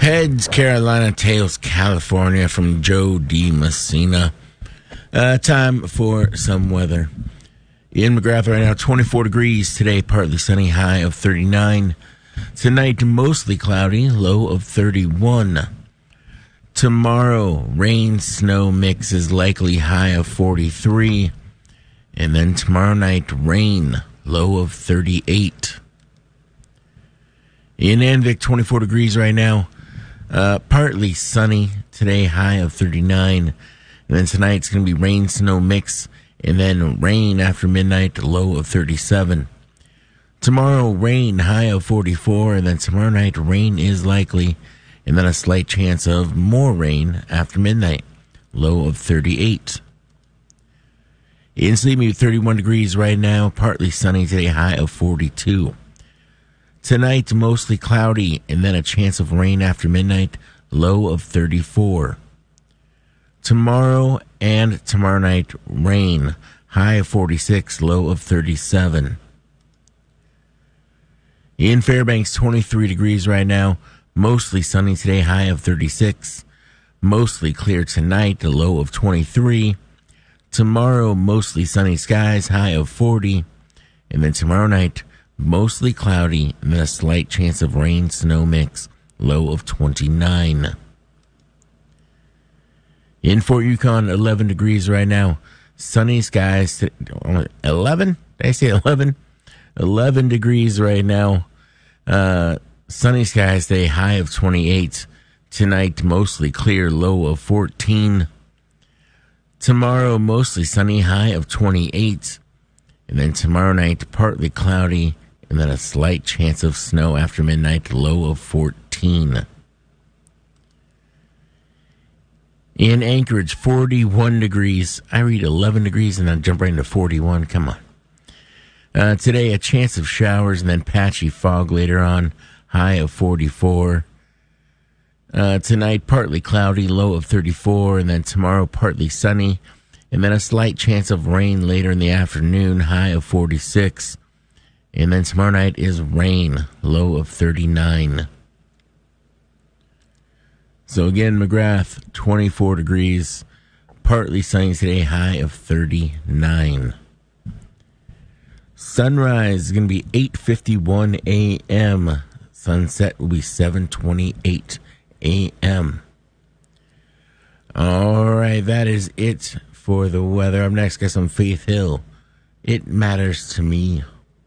Heads, Carolina. Tails, California, from Joe D. Messina. Time for some weather. In McGrath right now, 24 degrees. Today, partly sunny, high of 39. Tonight, mostly cloudy, low of 31. Tomorrow, rain, snow mix is likely, high of 43. And then tomorrow night, rain, low of 38. In Anvik, 24 degrees right now. Partly sunny today, high of 39. And then tonight it's going to be rain, snow mix, and then rain after midnight, low of 37. Tomorrow, rain, high of 44. And then tomorrow night, rain is likely. And then a slight chance of more rain after midnight, low of 38. In Sleepy, 31 degrees right now. Partly sunny today, high of 42. Tonight, mostly cloudy, and then a chance of rain after midnight, low of 34. Tomorrow and tomorrow night, rain, high of 46, low of 37. In Fairbanks, 23 degrees right now. Mostly sunny today, high of 36. Mostly clear tonight, a low of 23. Tomorrow, mostly sunny skies, high of 40. And then tomorrow night, mostly cloudy, and then a slight chance of rain, snow mix, low of 29. In Fort Yukon, 11 degrees right now. Sunny skies, 11? Did I say 11? 11 degrees right now. Sunny skies today, high of 28. Tonight, mostly clear, low of 14. Tomorrow, mostly sunny, high of 28. And then tomorrow night, partly cloudy, and then a slight chance of snow after midnight, low of 14. In Anchorage, 41 degrees. I read 11 degrees and then jump right into 41. Come on. Today, a chance of showers and then patchy fog later on, high of 44. Tonight, partly cloudy, low of 34. And then tomorrow, partly sunny, and then a slight chance of rain later in the afternoon, high of 46. And then tomorrow night is rain, low of 39. So again, McGrath, 24 degrees, partly sunny today, high of 39. Sunrise is going to be 8:51 a.m. Sunset will be 7:28 a.m. All right, that is it for the weather. Up next, got some Faith Hill. It Matters to Me.